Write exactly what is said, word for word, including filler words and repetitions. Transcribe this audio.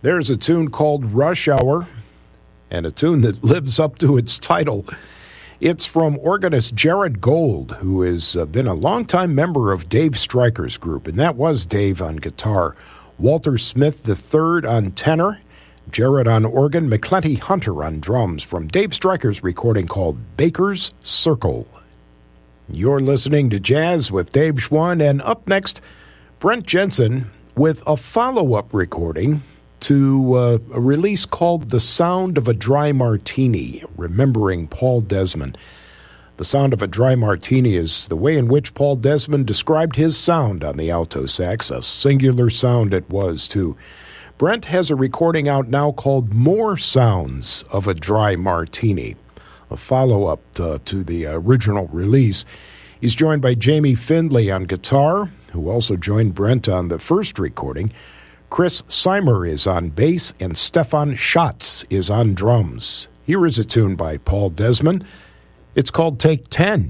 There's a tune called Rush Hour, and a tune that lives up to its title. It's from organist Jared Gold, who has uh, been a longtime member of Dave Stryker's group, and that was Dave on guitar, Walter Smith the third on tenor, Jared on organ, McClenty Hunter on drums, from Dave Stryker's recording called Baker's Circle. You're listening to Jazz with Dave Schwann, and up next, Brent Jensen with a follow-up recording to uh, a release called The Sound of a Dry Martini, remembering Paul Desmond. The Sound of a Dry Martini is the way in which Paul Desmond described his sound on the alto sax, a singular sound it was, too. Brent has a recording out now called More Sounds of a Dry Martini, a follow-up to, to the original release. He's joined by Jamie Findlay on guitar, who also joined Brent on the first recording. Chris Seimer is on bass, and Stefan Schatz is on drums. Here is a tune by Paul Desmond. It's called Take ten.